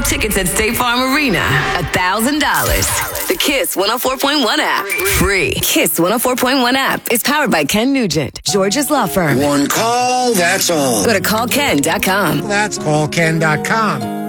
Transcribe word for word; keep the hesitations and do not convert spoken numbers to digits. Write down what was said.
tickets at State Farm Arena. one thousand dollars. The Kiss one oh four point one app. Free. Kiss one oh four point one app is powered by Ken Nugent, George's law firm. One call, that's all. Go to call ken dot com. That's call ken dot com.